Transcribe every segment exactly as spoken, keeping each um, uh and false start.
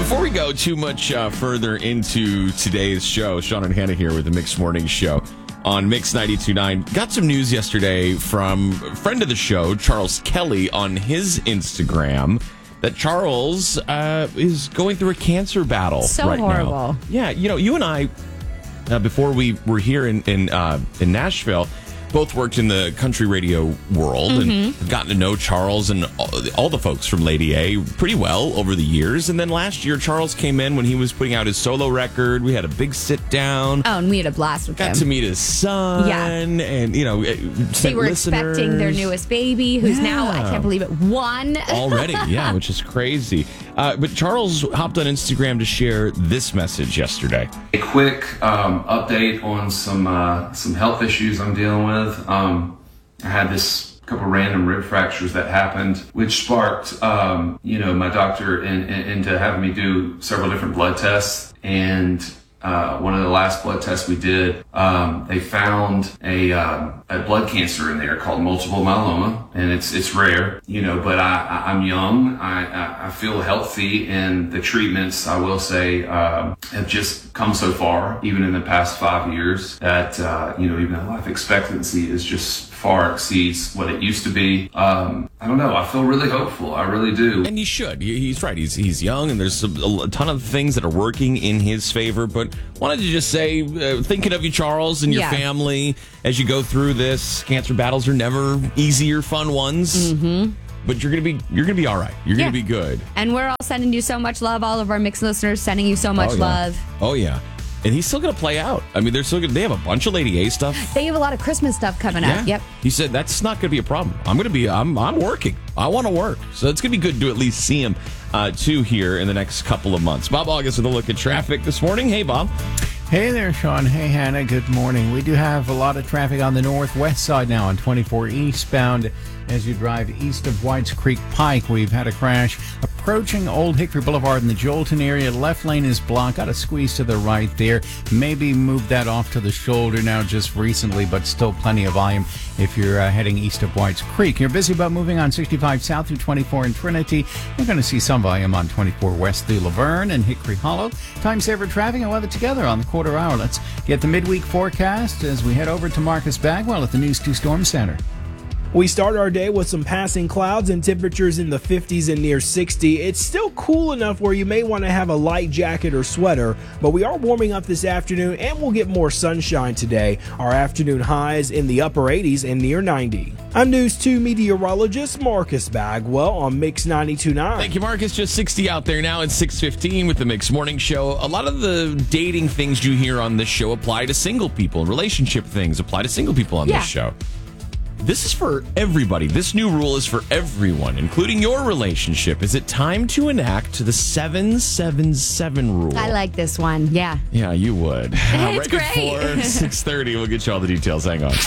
Before we go too much uh, further into today's show, Sean and Hannah here with the Mix Morning Show on Mix ninety-two point nine. Got some news yesterday from a friend of the show, Charles Kelly, on his Instagram that Charles uh, is going through a cancer battle so right horrible. now. Yeah, you know, you and I, uh, before we were here in in, uh, in Nashville, both worked in the country radio world mm-hmm. and have gotten to know Charles and all, all the folks from Lady A pretty well over the years. And then last year, Charles came in when he was putting out his solo record. We had a big sit down. Oh, and we had a blast with Got him. to meet his son. Yeah. And, you know, they were listeners. expecting their newest baby, who's Yeah. now, I can't believe it, one. Already, yeah, which is crazy. Uh, but Charles hopped on Instagram to share this message yesterday. A quick um, update on some uh, some health issues I'm dealing with. Um, I had this couple random rib fractures that happened, which sparked, um, you know, my doctor in, in, into having me do several different blood tests. And uh, one of the last blood tests we did, um, they found a uh, a blood cancer in there called multiple myeloma, and it's it's rare, you know. But I, I I'm young, I, I I feel healthy, and the treatments, I will say, um, have just come so far, even in the past five years, that uh, you know, even the life expectancy is just far exceeds what it used to be. Um, I don't know. I feel really hopeful. I really do. And you should. He- He's right. He's he's young, and there's a, a ton of things that are working in his favor. But wanted to just say, uh, thinking of you, Charles, and your Yeah. family as you go through this. Cancer battles are never easy or fun ones. Mm-hmm. But you're gonna be you're gonna be all right. You're Yeah. gonna be good. And we're all sending you so much love. All of our Mix listeners sending you so much oh, yeah. love. Oh yeah. And he's still gonna play out. I mean, they're still gonna, they have a bunch of Lady A stuff. They have a lot of Christmas stuff coming Yeah. up. Yep. He said that's not going to be a problem. I'm going to be, I'm, I'm working. I want to work. So it's going to be good to at least see him, uh, too, here in the next couple of months. Bob August with a look at traffic this morning. Hey, Bob. Hey there, Sean. Hey, Hannah. Good morning. We do have a lot of traffic on the northwest side now on twenty-four eastbound as you drive east of Whites Creek Pike. We've had a crash approaching Old Hickory Boulevard in the Jolton area. Left lane is blocked. Got a squeeze to the right there. Maybe move that off to the shoulder now just recently, but still plenty of volume if you're uh, heading east of Whites Creek. You're busy about moving on sixty-five south through twenty-four in Trinity. You're going to see some volume on twenty-four west through Laverne and Hickory Hollow. Time saver traffic and weather together on the quarter hour. Let's get the midweek forecast as we head over to Marcus Bagwell at the News two Storm Center. We start our day with some passing clouds and temperatures in the fifties and near sixty. It's still cool enough where you may want to have a light jacket or sweater, but we are warming up this afternoon and we'll get more sunshine today. Our afternoon highs in the upper eighties and near ninety. I'm News two meteorologist Marcus Bagwell on Mix ninety-two point nine. Thank you, Marcus. Just sixty out there now at six fifteen with the Mix Morning Show. A lot of the dating things you hear on this show apply to single people. Relationship things apply to single people on Yeah. this show. This is for everybody. This new rule is for everyone, including your relationship. Is it time to enact the seven seven seven rule? I like this one. Yeah. Yeah, you would. It's right great. before six thirty, we'll get you all the details. Hang on.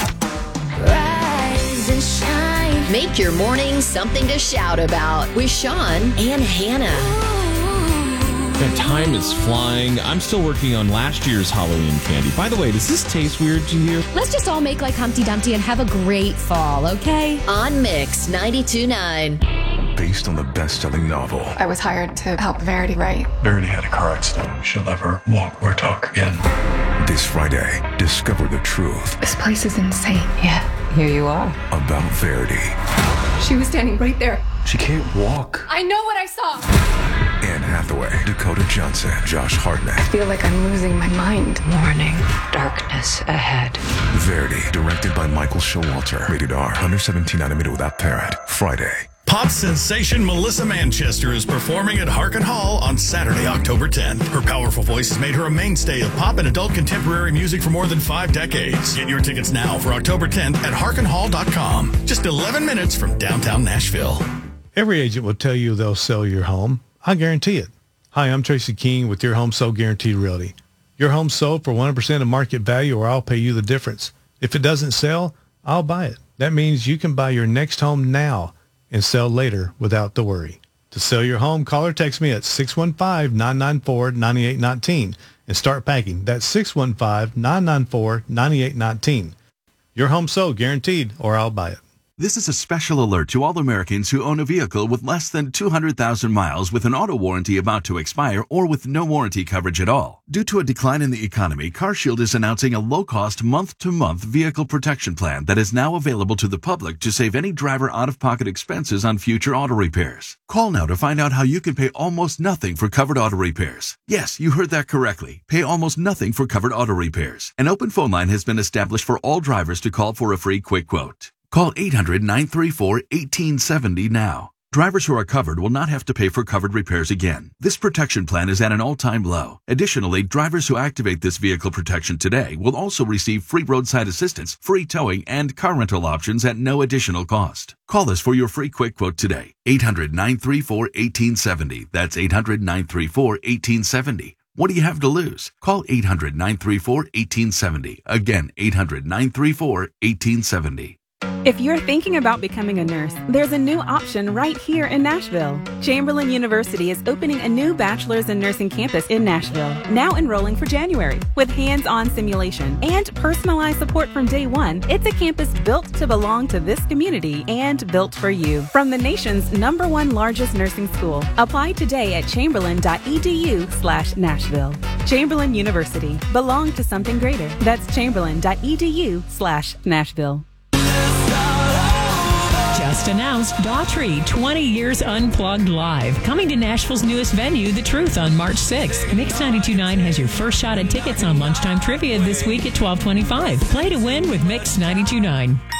Rise and shine. Make your morning something to shout about with Sean and Hannah. That time is flying. I'm still working on last year's Halloween candy. By the way, does this taste weird to you? Let's just all make like Humpty Dumpty and have a great fall, okay? On Mix ninety-two point nine. Based on the best-selling novel. I was hired to help Verity write. Verity had a car accident. She'll never walk or talk again. This Friday, discover the truth This place is insane. Yeah, here you are. about Verity. She was standing right there. She can't walk. I know what I saw. Anne Hathaway, Dakota Johnson, Josh Hartnett. I feel like I'm losing my mind. Warning, darkness ahead. Verity, directed by Michael Showalter. Rated R, under seventeen nanometer without parent. Friday. Pop sensation Melissa Manchester is performing at Harkin Hall on Saturday, October tenth. Her powerful voice has made her a mainstay of pop and adult contemporary music for more than five decades. Get your tickets now for October tenth at harkin hall dot com. Just eleven minutes from downtown Nashville. Every agent will tell you they'll sell your home. I guarantee it. Hi, I'm Tracy King with Your Home Sold Guaranteed Realty. Your home sold for one hundred percent of market value or I'll pay you the difference. If it doesn't sell, I'll buy it. That means you can buy your next home now and sell later without the worry. To sell your home, call or text me at six one five, nine nine four, nine eight one nine and start packing. That's six one five, nine nine four, nine eight one nine. Your home sold guaranteed or I'll buy it. This is a special alert to all Americans who own a vehicle with less than two hundred thousand miles with an auto warranty about to expire or with no warranty coverage at all. Due to a decline in the economy, CarShield is announcing a low-cost month-to-month vehicle protection plan that is now available to the public to save any driver out-of-pocket expenses on future auto repairs. Call now to find out how you can pay almost nothing for covered auto repairs. Yes, you heard that correctly. Pay almost nothing for covered auto repairs. An open phone line has been established for all drivers to call for a free quick quote. Call eight hundred, nine three four, one eight seven zero now. Drivers who are covered will not have to pay for covered repairs again. This protection plan is at an all-time low. Additionally, drivers who activate this vehicle protection today will also receive free roadside assistance, free towing, and car rental options at no additional cost. Call us for your free quick quote today. eight hundred, nine three four, one eight seven zero. That's eight hundred, nine three four, one eight seven zero. What do you have to lose? Call eight hundred, nine three four, one eight seven zero. Again, eight hundred, nine three four, one eight seven zero. If you're thinking about becoming a nurse, there's a new option right here in Nashville. Chamberlain University is opening a new bachelor's in nursing campus in Nashville, now enrolling for January. With hands-on simulation and personalized support from day one, it's a campus built to belong to this community and built for you. From the nation's number one largest nursing school, apply today at chamberlain.edu slash Nashville. Chamberlain University. Belong to something greater. That's chamberlain.edu slash Nashville. Just announced Daughtry twenty years Unplugged Live. Coming to Nashville's newest venue, The Truth, on March sixth. Mix ninety-two point nine has your first shot at tickets on Lunchtime Trivia this week at twelve twenty-five. Play to win with Mix ninety-two point nine.